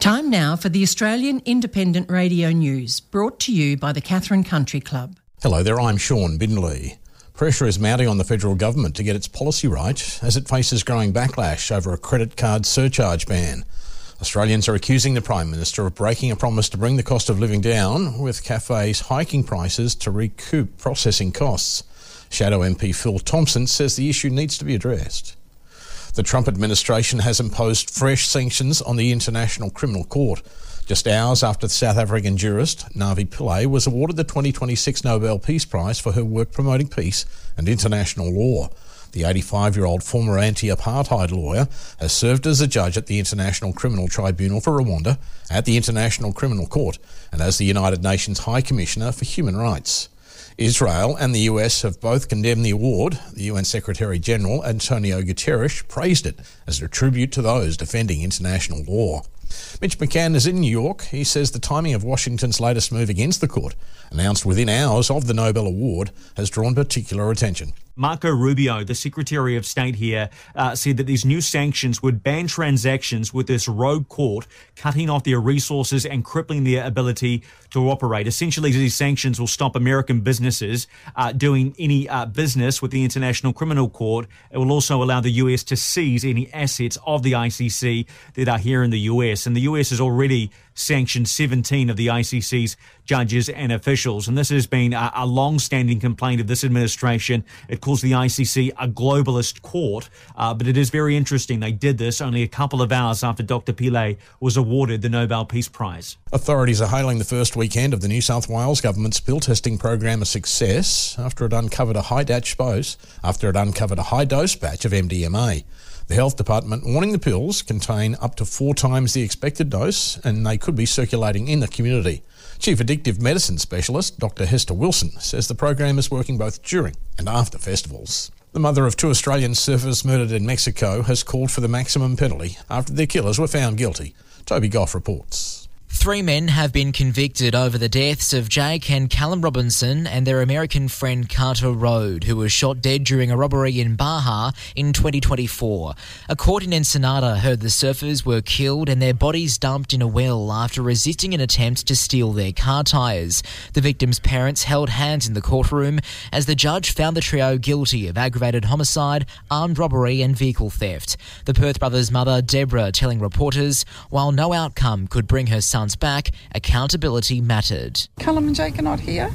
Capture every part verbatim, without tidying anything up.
Time now for the Australian Independent Radio News, brought to you by the Catherine Country Club. Hello there, I'm Sean Bindley. Pressure is mounting on the federal government to get its policy right as it faces growing backlash over a credit card surcharge ban. Australians are accusing the Prime Minister of breaking a promise to bring the cost of living down, with cafes hiking prices to recoup processing costs. Shadow M P Phil Thompson says the issue needs to be addressed. The Trump administration has imposed fresh sanctions on the International Criminal Court, just hours after the South African jurist Navi Pillay was awarded the twenty twenty-six Nobel Peace Prize for her work promoting peace and international law. The eighty-five-year-old former anti-apartheid lawyer has served as a judge at the International Criminal Tribunal for Rwanda, at the International Criminal Court, and as the United Nations High Commissioner for Human Rights. Israel and the U S have both condemned the award. The U N Secretary-General Antonio Guterres praised it as a tribute to those defending international law. Mitch McCann is in New York. He says the timing of Washington's latest move against the court, announced within hours of the Nobel Award, has drawn particular attention. Marco Rubio, the Secretary of State here, uh, said that these new sanctions would ban transactions with this rogue court, cutting off their resources and crippling their ability to operate. Essentially, these sanctions will stop American businesses uh, doing any uh, business with the International Criminal Court. It will also allow the U S to seize any assets of the I C C that are here in the U S. And the U S has already sanctioned seventeen of the I C C's judges and officials. And this has been a, a long-standing complaint of this administration. It calls the I C C a globalist court, uh, but it is very interesting. They did this only a couple of hours after Doctor Pillay was awarded the Nobel Peace Prize. Authorities are hailing the first weekend of the New South Wales government's pill testing program a success after it uncovered a high dose, after it uncovered a high dose batch of M D M A. The Health Department warning the pills contain up to four times the expected dose and they could be circulating in the community. Chief Addictive Medicine Specialist Doctor Hester Wilson says the program is working both during and after festivals. The mother of two Australian surfers murdered in Mexico has called for the maximum penalty after their killers were found guilty. Toby Goff reports. Three men have been convicted over the deaths of Jake and Callum Robinson and their American friend Carter Rode, who was shot dead during a robbery in Baja in twenty twenty-four. A court in Ensenada heard the surfers were killed and their bodies dumped in a well after resisting an attempt to steal their car tyres. The victims' parents held hands in the courtroom as the judge found the trio guilty of aggravated homicide, armed robbery and vehicle theft. The Perth brothers' mother, Deborah, telling reporters, while no outcome could bring her son back, accountability mattered. Callum and Jake are not here.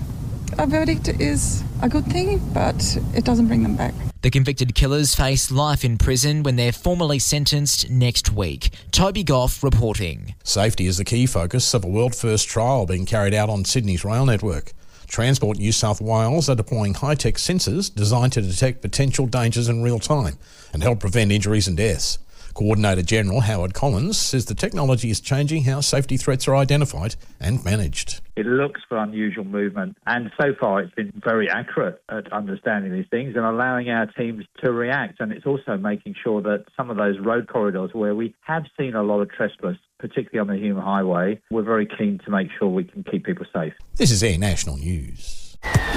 A verdict is a good thing, but it doesn't bring them back. The convicted killers face life in prison when they're formally sentenced next week. Toby Goff reporting. Safety is the key focus of a world-first trial being carried out on Sydney's rail network. Transport New South Wales are deploying high-tech sensors designed to detect potential dangers in real time and help prevent injuries and deaths. Coordinator General Howard Collins says the technology is changing how safety threats are identified and managed. It looks for unusual movement, and so far it's been very accurate at understanding these things and allowing our teams to react. And it's also making sure that some of those road corridors where we have seen a lot of trespass, particularly on the Hume Highway, we're very keen to make sure we can keep people safe. This is Air National News.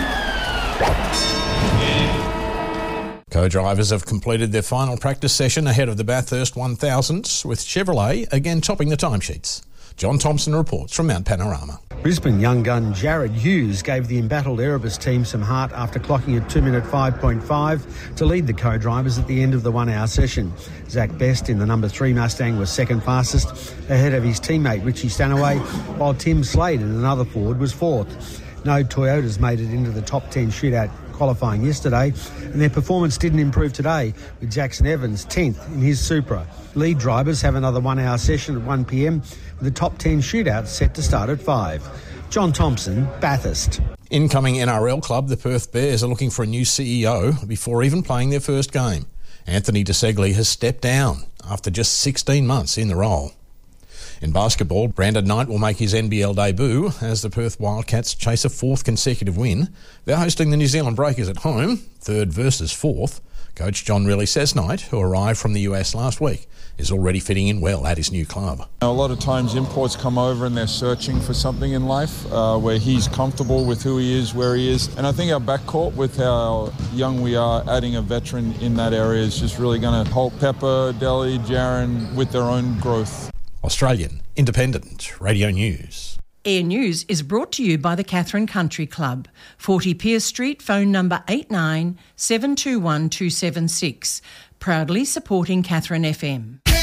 Co-drivers have completed their final practice session ahead of the Bathurst one thousand, with Chevrolet again topping the timesheets. John Thompson reports from Mount Panorama. Brisbane young gun Jared Hughes gave the embattled Erebus team some heart after clocking at two minute five point five to lead the co-drivers at the end of the one-hour session. Zach Best in the number three Mustang was second fastest, ahead of his teammate Richie Stanaway, while Tim Slade in another Ford was fourth. No Toyotas made it into the top ten shootout qualifying yesterday, and their performance didn't improve today, with Jackson Evans tenth in his Supra. Lead drivers have another one-hour session at one p m, with the top ten shootouts set to start at five. John Thompson, Bathurst. Incoming N R L club, the Perth Bears, are looking for a new C E O before even playing their first game. Anthony DeSegli has stepped down after just sixteen months in the role. In basketball, Brandon Knight will make his N B L debut as the Perth Wildcats chase a fourth consecutive win. They're hosting the New Zealand Breakers at home, third versus fourth. Coach John Riley says Knight, who arrived from the U S last week, is already fitting in well at his new club. A lot of times imports come over and they're searching for something in life uh, where he's comfortable with who he is, where he is. And I think our backcourt, with how young we are, adding a veteran in that area is just really going to help Pepper, Delly, Jaron with their own growth. Australian Independent Radio News. Air News is brought to you by the Catherine Country Club, forty Pierce Street, phone number eight nine seven two one two seven six, proudly supporting Catherine F M.